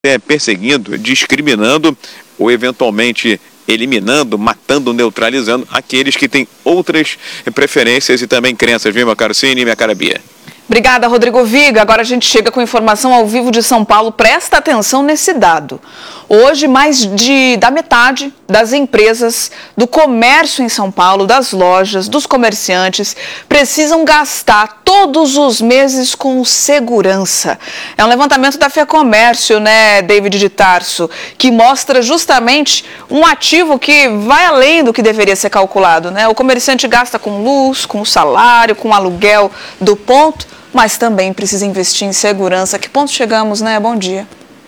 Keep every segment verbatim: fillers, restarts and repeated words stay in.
é, perseguindo, discriminando ou eventualmente eliminando, matando, neutralizando aqueles que têm outras preferências e também crenças, viu, meu caro Cine e minha cara Bia? Obrigada, Rodrigo Viga. Agora a gente chega com informação ao vivo de São Paulo. Presta atenção nesse dado. Hoje, mais de, da metade das empresas do comércio em São Paulo, das lojas, dos comerciantes, precisam gastar todos os meses com segurança. É um levantamento da FEComércio, né, David de Tarso, que mostra justamente um ativo que vai além do que deveria ser calculado, né? O comerciante gasta com luz, com salário, com aluguel do ponto, mas também precisa investir em segurança. Que ponto chegamos, né? Bom dia.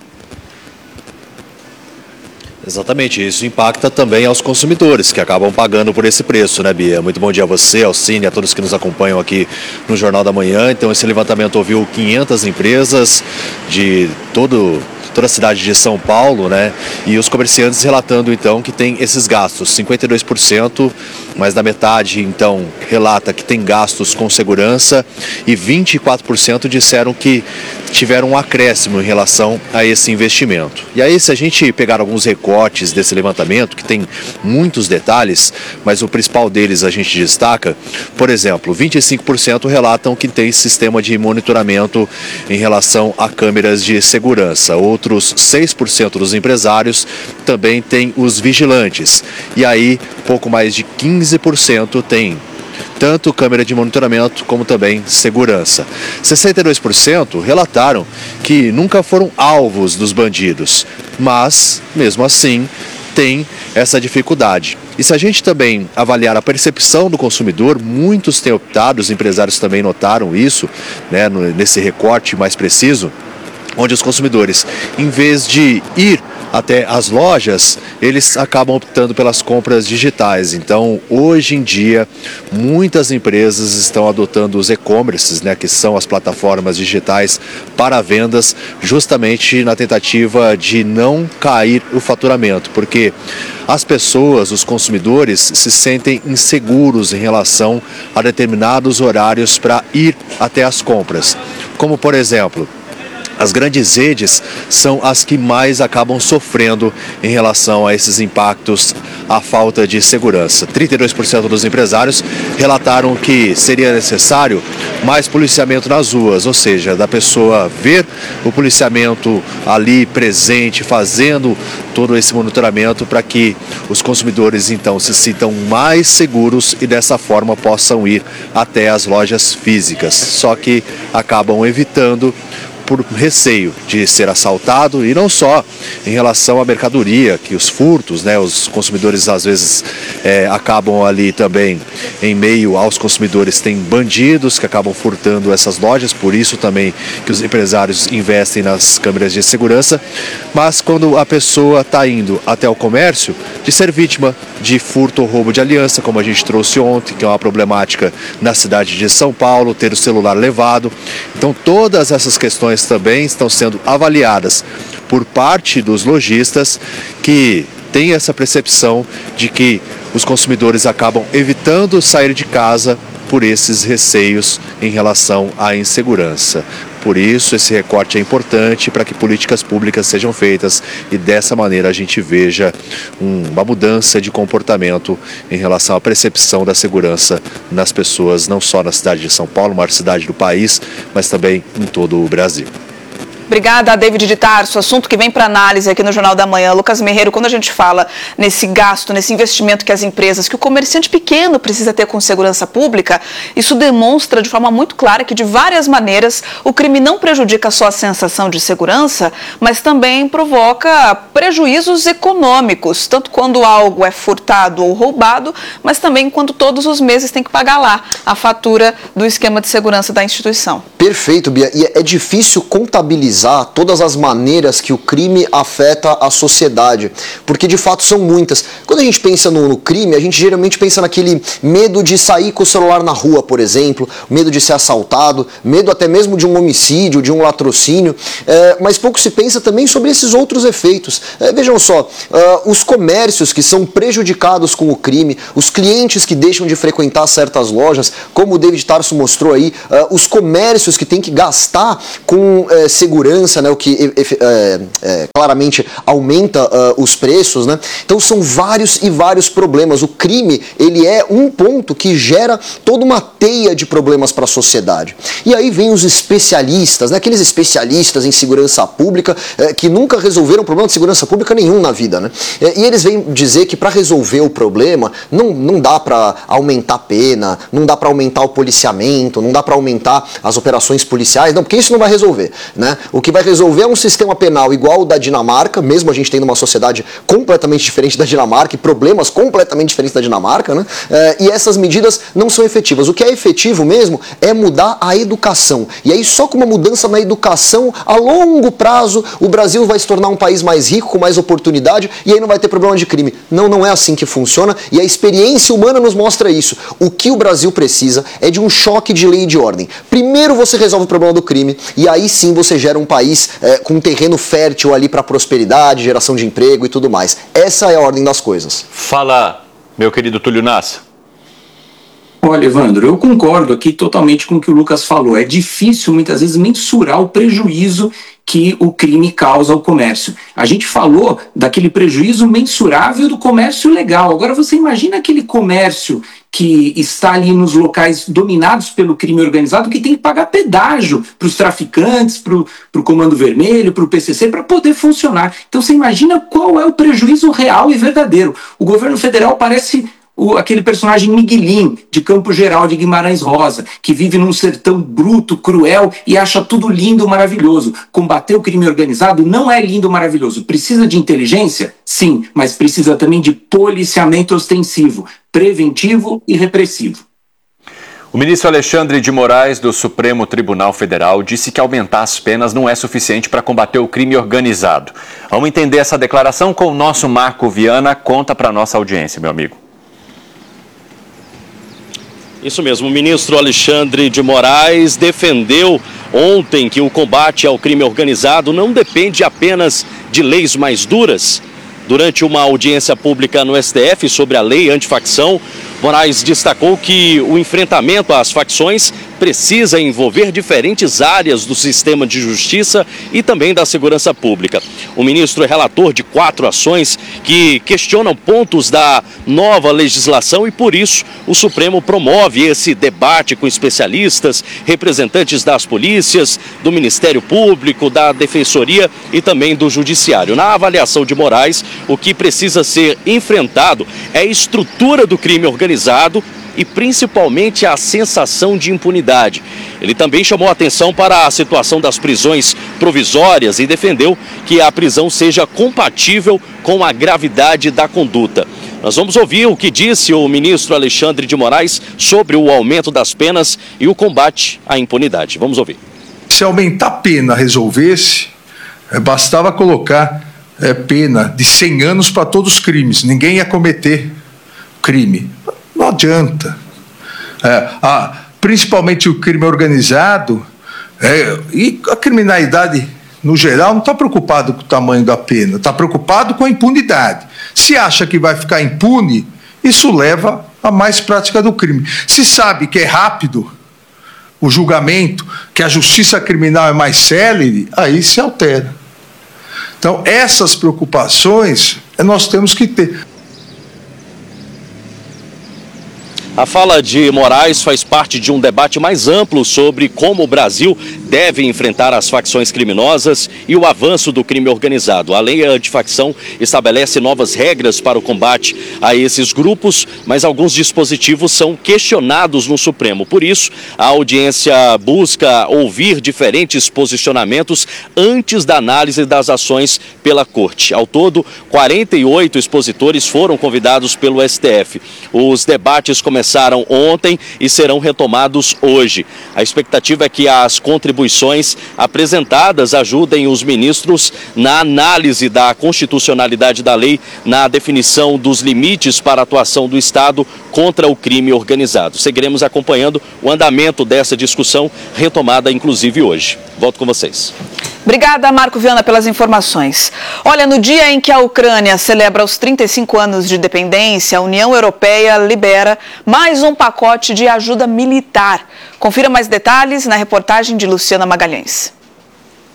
Exatamente, isso impacta também aos consumidores, que acabam pagando por esse preço, né, Bia? Muito bom dia a você, ao Cine, a todos que nos acompanham aqui no Jornal da Manhã. Então, esse levantamento ouviu quinhentas empresas de todo... toda a cidade de São Paulo, né? E os comerciantes relatando, então, que tem esses gastos, cinquenta e dois por cento, mais da metade, então, relata que tem gastos com segurança e vinte e quatro por cento disseram que tiveram um acréscimo em relação a esse investimento. E aí, se a gente pegar alguns recortes desse levantamento, que tem muitos detalhes, mas o principal deles a gente destaca, por exemplo, vinte e cinco por cento relatam que tem sistema de monitoramento em relação a câmeras de segurança. Outros seis por cento dos empresários também têm os vigilantes. E aí, pouco mais de quinze por cento tem tanto câmera de monitoramento como também segurança. sessenta e dois por cento relataram que nunca foram alvos dos bandidos, mas, mesmo assim, tem essa dificuldade. E se a gente também avaliar a percepção do consumidor, muitos têm optado, os empresários também notaram isso, né, nesse recorte mais preciso, onde os consumidores, em vez de ir até as lojas, eles acabam optando pelas compras digitais. Então, hoje em dia, muitas empresas estão adotando os e-commerces, né, que são as plataformas digitais para vendas, justamente na tentativa de não cair o faturamento, porque as pessoas, os consumidores, se sentem inseguros em relação a determinados horários para ir até as compras. Como, por exemplo, as grandes redes são as que mais acabam sofrendo em relação a esses impactos à falta de segurança. trinta e dois por cento dos empresários relataram que seria necessário mais policiamento nas ruas, ou seja, da pessoa ver o policiamento ali presente, fazendo todo esse monitoramento para que os consumidores então se sintam mais seguros e dessa forma possam ir até as lojas físicas. Só que acabam evitando por receio de ser assaltado e não só em relação à mercadoria, que os furtos, né, os consumidores às vezes é, acabam ali também em meio aos consumidores, tem bandidos que acabam furtando essas lojas, por isso também que os empresários investem nas câmeras de segurança, mas quando a pessoa está indo até o comércio, de ser vítima de furto ou roubo de aliança, como a gente trouxe ontem, que é uma problemática na cidade de São Paulo, ter o celular levado. Então todas essas questões também estão sendo avaliadas por parte dos lojistas que têm essa percepção de que os consumidores acabam evitando sair de casa por esses receios em relação à insegurança. Por isso, esse recorte é importante para que políticas públicas sejam feitas e dessa maneira a gente veja um, uma mudança de comportamento em relação à percepção da segurança nas pessoas, não só na cidade de São Paulo, maior cidade do país, mas também em todo o Brasil. Obrigada, David de Tarso. Assunto que vem para análise aqui no Jornal da Manhã. Lucas Merreiro, quando a gente fala nesse gasto, nesse investimento que as empresas, que o comerciante pequeno precisa ter com segurança pública, isso demonstra de forma muito clara que, de várias maneiras, o crime não prejudica só a sensação de segurança, mas também provoca prejuízos econômicos, tanto quando algo é furtado ou roubado, mas também quando todos os meses tem que pagar lá a fatura do esquema de segurança da instituição. Perfeito, Bia. E é difícil contabilizar todas as maneiras que o crime afeta a sociedade, porque de fato são muitas. Quando a gente pensa no, no crime, a gente geralmente pensa naquele medo de sair com o celular na rua, por exemplo, medo de ser assaltado, medo até mesmo de um homicídio, de um latrocínio, é, mas pouco se pensa também sobre esses outros efeitos. É, vejam só, uh, os comércios que são prejudicados com o crime, os clientes que deixam de frequentar certas lojas, como o David Tarso mostrou aí, uh, os comércios que têm que gastar com uh, segurança, insegurança, né, o que é, é, claramente aumenta uh, os preços, né? Então são vários e vários problemas. O crime, ele é um ponto que gera toda uma teia de problemas para a sociedade. E aí vem os especialistas, né, aqueles especialistas em segurança pública é, que nunca resolveram problema de segurança pública nenhum na vida, né? É, e eles vêm dizer que para resolver o problema não, não dá para aumentar a pena, não dá para aumentar o policiamento, não dá para aumentar as operações policiais, não, porque isso não vai resolver, né? O que vai resolver é um sistema penal igual ao da Dinamarca, mesmo a gente tendo uma sociedade completamente diferente da Dinamarca e problemas completamente diferentes da Dinamarca, né? É, e essas medidas não são efetivas. O que é efetivo mesmo é mudar a educação. E aí só com uma mudança na educação, a longo prazo, o Brasil vai se tornar um país mais rico, com mais oportunidade, e aí não vai ter problema de crime. Não, não é assim que funciona, e a experiência humana nos mostra isso. O que o Brasil precisa é de um choque de lei e de ordem. Primeiro você resolve o problema do crime, e aí sim você gera um país é, com um terreno fértil ali para prosperidade, geração de emprego e tudo mais. Essa é a ordem das coisas. Fala, meu querido Túlio Nassa. Olha, Evandro, eu concordo aqui totalmente com o que o Lucas falou. É difícil, muitas vezes, mensurar o prejuízo que o crime causa ao comércio. A gente falou daquele prejuízo mensurável do comércio legal. Agora, você imagina aquele comércio que está ali nos locais dominados pelo crime organizado, que tem que pagar pedágio para os traficantes, para o Comando Vermelho, para o P C C, para poder funcionar. Então, você imagina qual é o prejuízo real e verdadeiro. O governo federal parece O, aquele personagem Miguelim, de Campo Geral, de Guimarães Rosa, que vive num sertão bruto, cruel e acha tudo lindo, maravilhoso. Combater o crime organizado não é lindo, maravilhoso. Precisa de inteligência? Sim, mas precisa também de policiamento ostensivo, preventivo e repressivo. O ministro Alexandre de Moraes, do Supremo Tribunal Federal, disse que aumentar as penas não é suficiente para combater o crime organizado. Vamos entender essa declaração com o nosso Marco Viana. Conta para a nossa audiência, meu amigo. Isso mesmo, o ministro Alexandre de Moraes defendeu ontem que o combate ao crime organizado não depende apenas de leis mais duras. Durante uma audiência pública no S T F sobre a lei antifacção, Moraes destacou que o enfrentamento às facções precisa envolver diferentes áreas do sistema de justiça e também da segurança pública. O ministro é relator de quatro ações que questionam pontos da nova legislação e, por isso, o Supremo promove esse debate com especialistas, representantes das polícias, do Ministério Público, da Defensoria e também do Judiciário. Na avaliação de Moraes, o que precisa ser enfrentado é a estrutura do crime organizado e principalmente a sensação de impunidade. Ele também chamou a atenção para a situação das prisões provisórias e defendeu que a prisão seja compatível com a gravidade da conduta. Nós vamos ouvir o que disse o ministro Alexandre de Moraes sobre o aumento das penas e o combate à impunidade. Vamos ouvir. Se aumentar a pena resolvesse, bastava colocar é, pena de cem anos para todos os crimes. Ninguém ia cometer crime. Não adianta. É, a, principalmente o crime organizado é, e a criminalidade, no geral, não está preocupado com o tamanho da pena, está preocupado com a impunidade. Se acha que vai ficar impune, isso leva a mais prática do crime. Se sabe que é rápido o julgamento, que a justiça criminal é mais célere, aí se altera. Então, essas preocupações nós temos que ter. A fala de Moraes faz parte de um debate mais amplo sobre como o Brasil deve enfrentar as facções criminosas e o avanço do crime organizado. A lei antifacção estabelece novas regras para o combate a esses grupos, mas alguns dispositivos são questionados no Supremo. Por isso, a audiência busca ouvir diferentes posicionamentos antes da análise das ações pela Corte. Ao todo, quarenta e oito expositores foram convidados pelo S T F. Os debates começaram Começaram ontem e serão retomados hoje. A expectativa é que as contribuições apresentadas ajudem os ministros na análise da constitucionalidade da lei, na definição dos limites para a atuação do Estado contra o crime organizado. Seguiremos acompanhando o andamento dessa discussão, retomada inclusive hoje. Volto com vocês. Obrigada, Marco Viana, pelas informações. Olha, no dia em que a Ucrânia celebra os trinta e cinco anos de independência, a União Europeia libera mais um pacote de ajuda militar. Confira mais detalhes na reportagem de Luciana Magalhães.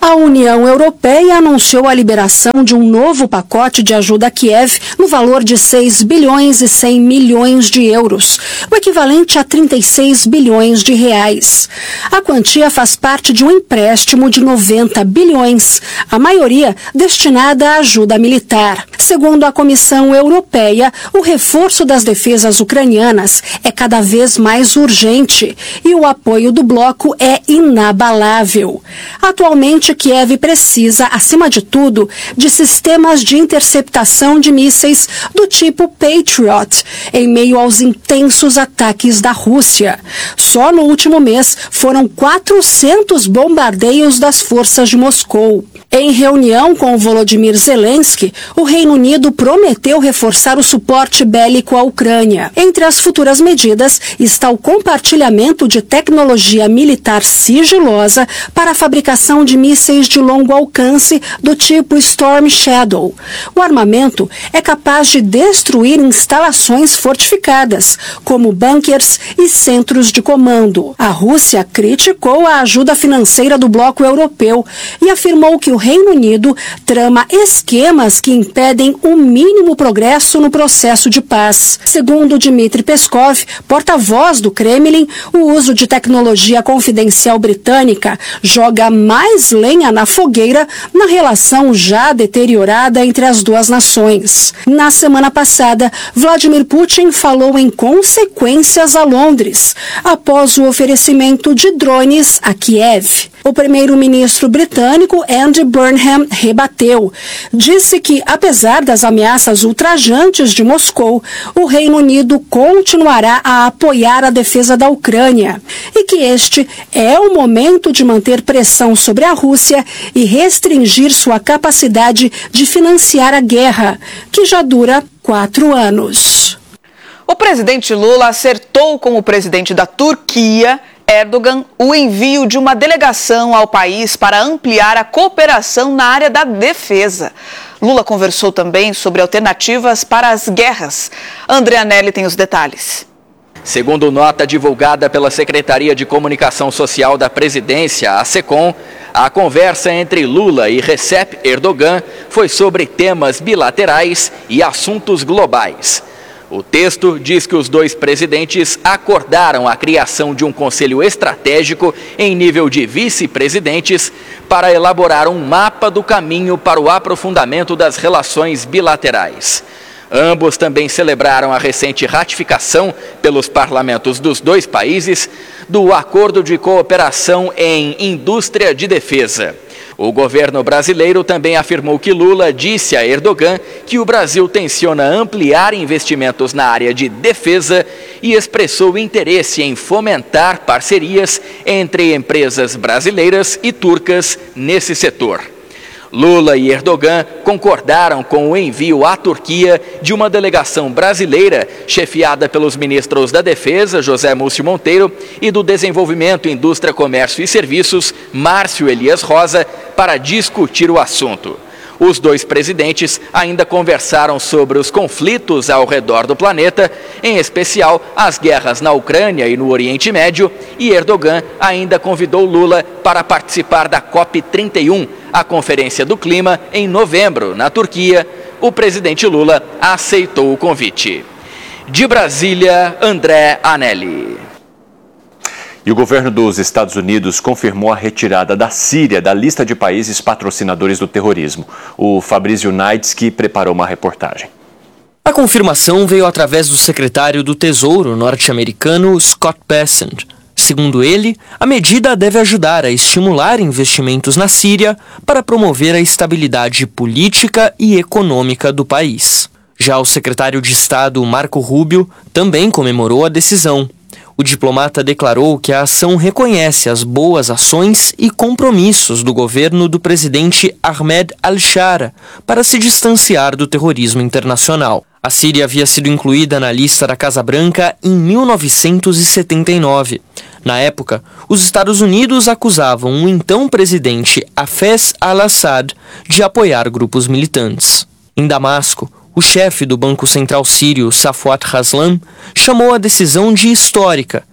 A União Europeia anunciou a liberação de um novo pacote de ajuda a Kiev no valor de seis bilhões e cem milhões de euros, o equivalente a trinta e seis bilhões de reais. A quantia faz parte de um empréstimo de noventa bilhões, a maioria destinada à ajuda militar. Segundo a Comissão Europeia, o reforço das defesas ucranianas é cada vez mais urgente e o apoio do bloco é inabalável. Atualmente, Kiev precisa, acima de tudo, de sistemas de interceptação de mísseis do tipo Patriot, em meio aos intensos ataques da Rússia. Só no último mês foram quatrocentos bombardeios das forças de Moscou. Em reunião com Volodymyr Zelensky, o Reino Unido prometeu reforçar o suporte bélico à Ucrânia. Entre as futuras medidas está o compartilhamento de tecnologia militar sigilosa para a fabricação de mísseis de longo alcance do tipo Storm Shadow. O armamento é capaz de destruir instalações fortificadas, como bunkers e centros de comando. A Rússia criticou a ajuda financeira do bloco europeu e afirmou que o Reino Unido trama esquemas que impedem o mínimo progresso no processo de paz. Segundo Dmitry Peskov, porta-voz do Kremlin, o uso de tecnologia confidencial britânica joga mais lenha na fogueira na relação já deteriorada entre as duas nações. Na semana passada, Vladimir Putin falou em consequências a Londres, após o oferecimento de drones a Kiev. O primeiro-ministro britânico Andy Burnham rebateu. Disse que, apesar das ameaças ultrajantes de Moscou, o Reino Unido continuará a apoiar a defesa da Ucrânia e que este é o momento de manter pressão sobre a Rússia e restringir sua capacidade de financiar a guerra, que já dura quatro anos. O presidente Lula acertou com o presidente da Turquia, Erdogan, o envio de uma delegação ao país para ampliar a cooperação na área da defesa. Lula conversou também sobre alternativas para as guerras. André Anelli tem os detalhes. Segundo nota divulgada pela Secretaria de Comunicação Social da Presidência, a SECOM, a conversa entre Lula e Recep Erdogan foi sobre temas bilaterais e assuntos globais. O texto diz que os dois presidentes acordaram a criação de um conselho estratégico em nível de vice-presidentes para elaborar um mapa do caminho para o aprofundamento das relações bilaterais. Ambos também celebraram a recente ratificação pelos parlamentos dos dois países do Acordo de Cooperação em Indústria de Defesa. O governo brasileiro também afirmou que Lula disse a Erdogan que o Brasil tenciona ampliar investimentos na área de defesa e expressou interesse em fomentar parcerias entre empresas brasileiras e turcas nesse setor. Lula e Erdogan concordaram com o envio à Turquia de uma delegação brasileira chefiada pelos ministros da Defesa, José Múcio Monteiro, e do Desenvolvimento, Indústria, Comércio e Serviços, Márcio Elias Rosa, para discutir o assunto. Os dois presidentes ainda conversaram sobre os conflitos ao redor do planeta, em especial as guerras na Ucrânia e no Oriente Médio, e Erdogan ainda convidou Lula para participar da COP trinta e um, a Conferência do Clima, em novembro, na Turquia. O presidente Lula aceitou o convite. De Brasília, André Anelli. E o governo dos Estados Unidos confirmou a retirada da Síria da lista de países patrocinadores do terrorismo. O Fabrício Naitsky preparou uma reportagem. A confirmação veio através do secretário do Tesouro norte-americano Scott Bessent. Segundo ele, a medida deve ajudar a estimular investimentos na Síria para promover a estabilidade política e econômica do país. Já o secretário de Estado Marco Rubio também comemorou a decisão. O diplomata declarou que a ação reconhece as boas ações e compromissos do governo do presidente Ahmed al-Shara para se distanciar do terrorismo internacional. A Síria havia sido incluída na lista da Casa Branca em mil novecentos e setenta e nove. Na época, os Estados Unidos acusavam o então presidente Hafez al-Assad de apoiar grupos militantes. Em Damasco, o chefe do Banco Central Sírio, Safwat Haslam, chamou a decisão de histórica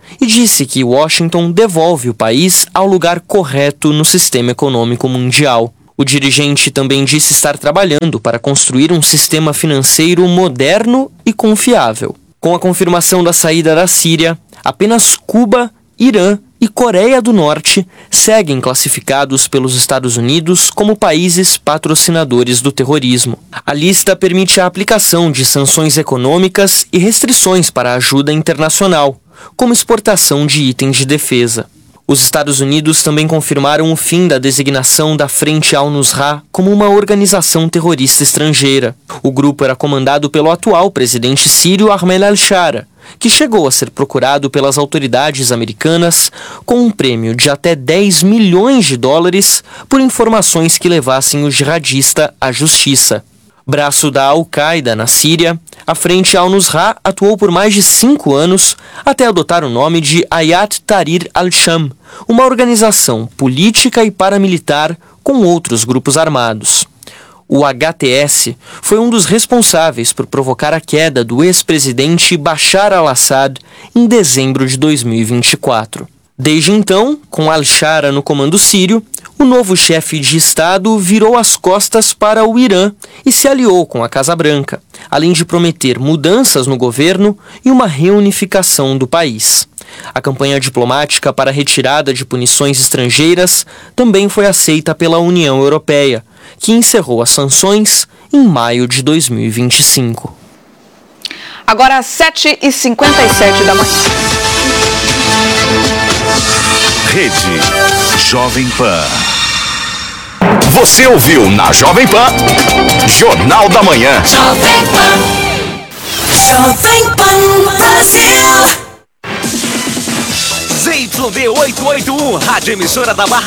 e disse que Washington devolve o país ao lugar correto no sistema econômico mundial. O dirigente também disse estar trabalhando para construir um sistema financeiro moderno e confiável. Com a confirmação da saída da Síria, apenas Cuba, Irã e Coreia do Norte seguem classificados pelos Estados Unidos como países patrocinadores do terrorismo. A lista permite a aplicação de sanções econômicas e restrições para a ajuda internacional, como exportação de itens de defesa. Os Estados Unidos também confirmaram o fim da designação da Frente al-Nusra como uma organização terrorista estrangeira. O grupo era comandado pelo atual presidente sírio Ahmed al-Shara, que chegou a ser procurado pelas autoridades americanas com um prêmio de até dez milhões de dólares por informações que levassem o jihadista à justiça. Braço da Al-Qaeda na Síria, a Frente al-Nusra atuou por mais de cinco anos até adotar o nome de Hayat Tahrir al-Sham, uma organização política e paramilitar com outros grupos armados. O H T S foi um dos responsáveis por provocar a queda do ex-presidente Bashar al-Assad em dezembro de dois mil e vinte e quatro. Desde então, com al-Shara no comando sírio, o novo chefe de Estado virou as costas para o Irã e se aliou com a Casa Branca, além de prometer mudanças no governo e uma reunificação do país. A campanha diplomática para a retirada de punições estrangeiras também foi aceita pela União Europeia, que encerrou as sanções em maio de dois mil e vinte e cinco. Agora às sete e cinquenta e sete da manhã. Rede Jovem Pan. Você ouviu na Jovem Pan, Jornal da Manhã. Jovem Pan. Jovem Pan Brasil. Z Y D oitocentos e oitenta e um, rádio emissora da Barra